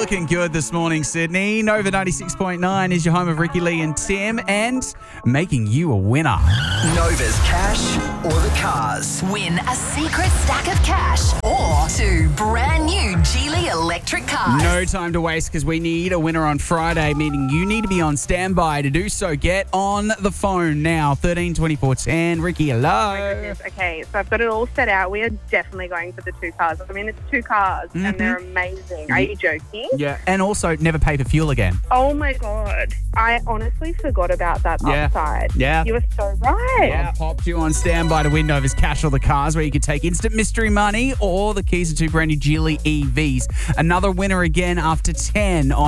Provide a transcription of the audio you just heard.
looking good this morning, Sydney. Nova 96.9 is your home of Ricky Lee and Tim, and making you a winner. Nova's cash or the cars. Win a secret stack of cash or 2 brand new Geely electric cars. No time to waste because we need a winner on Friday, meaning you need to be on standby to do so. Get on the phone now. 13 24 10. Ricky, hello. Okay, so I've got it all set out. We are definitely going for the 2 cars. I mean, it's 2 cars and they're amazing. Are you joking? Yeah, and also never pay for fuel again. Oh my God. I honestly forgot about that upside. Yeah. You were so right. I popped you on standby to win Nova's cash or the cars, where you could take instant mystery money or the keys to 2 brand new Geely EVs. Another winner again after 10 on